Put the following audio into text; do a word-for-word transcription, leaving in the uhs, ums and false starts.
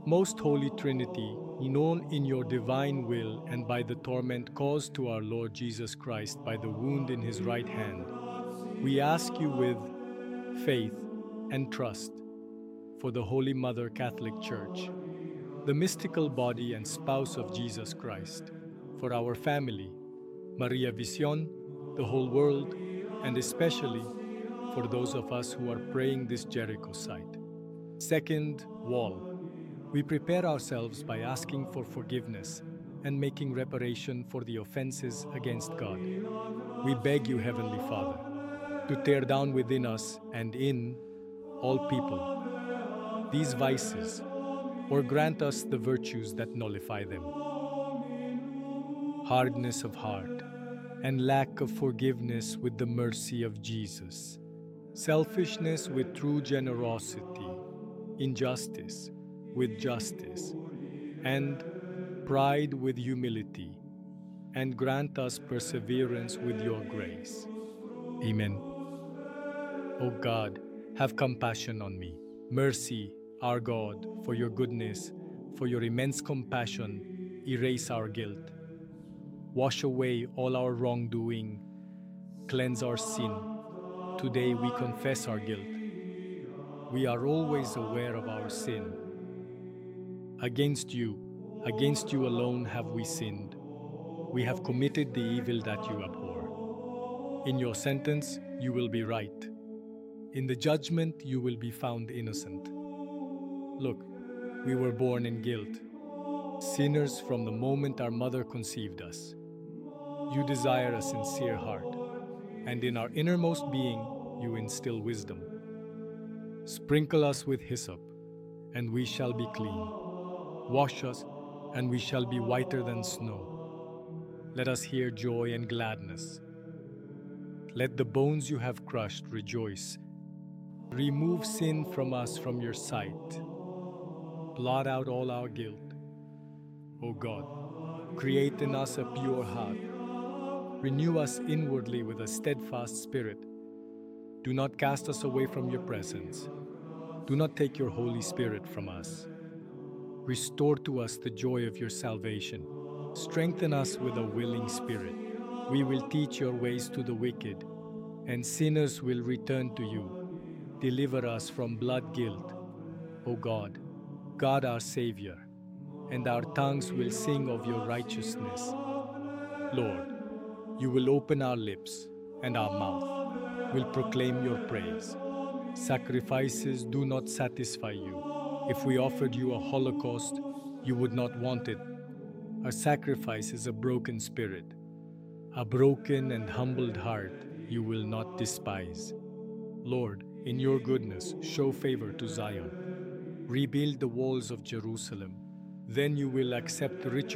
Most Holy Trinity, known in your divine will and by the torment caused to our Lord Jesus Christ by the wound in his right hand, we ask you with faith and trust for the Holy Mother Catholic Church, the mystical body and spouse of Jesus Christ, for our family, Maria Vision, the whole world, and especially for those of us who are praying this Jericho site. Second wall. We prepare ourselves by asking for forgiveness and making reparation for the offenses against God. We beg you, Heavenly Father, to tear down within us and in all people these vices, or grant us the virtues that nullify them. Hardness of heart and lack of forgiveness with the mercy of Jesus. Selfishness with true generosity, injustice with justice, and pride with humility, and grant us perseverance with your grace. Amen. O God, have compassion on me. Mercy, our God, for your goodness, for your immense compassion, erase our guilt. Wash away all our wrongdoing, cleanse our sin. Today we confess our guilt. We are always aware of our sin. Against you, against you alone have we sinned. We have committed the evil that you abhor. In your sentence, you will be right. In the judgment, you will be found innocent. Look, we were born in guilt, sinners from the moment our mother conceived us. You desire a sincere heart, and in our innermost being, you instill wisdom. Sprinkle us with hyssop, and we shall be clean. Wash us, and we shall be whiter than snow. Let us hear joy and gladness. Let the bones you have crushed rejoice. Remove sin from us from your sight. Blot out all our guilt. O God, create in us a pure heart. Renew us inwardly with a steadfast spirit. Do not cast us away from your presence. Do not take your Holy Spirit from us. Restore to us the joy of your salvation. Strengthen us with a willing spirit. We will teach your ways to the wicked, and sinners will return to you. Deliver us from blood guilt, O God, God our Savior, and our tongues will sing of your righteousness. Lord, you will open our lips, and our mouth will proclaim your praise. Sacrifices do not satisfy you. If we offered you a holocaust, you would not want it. Our sacrifice is a broken spirit. A broken and humbled heart you will not despise. Lord, in your goodness, show favor to Zion. Rebuild the walls of Jerusalem. Then you will accept ritual